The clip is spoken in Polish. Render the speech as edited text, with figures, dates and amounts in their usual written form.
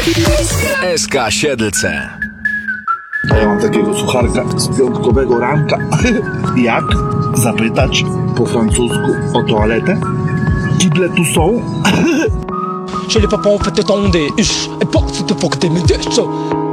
SK Siedlce. A ja mam takiego sucharka z piątkowego ranka. Jak zapytać po francusku o toaletę? Kible tu są? Chez les papas on fait tendre, et porte de faut que t'aimes